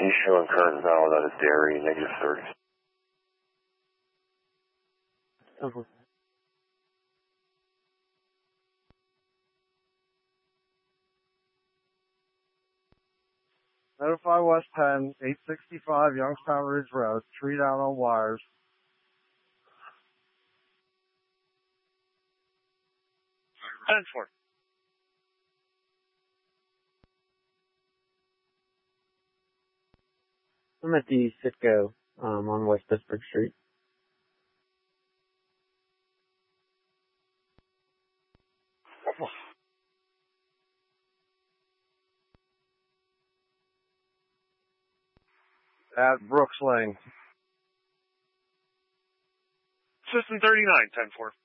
He's showing current valid out of Derry, -30. Okay. Notify West Penn, 865 Youngstown Ridge Road, tree down on wires. Ten four. I'm at the Citgo on West Pittsburgh Street. At Brooks Lane. System 39, 10-4.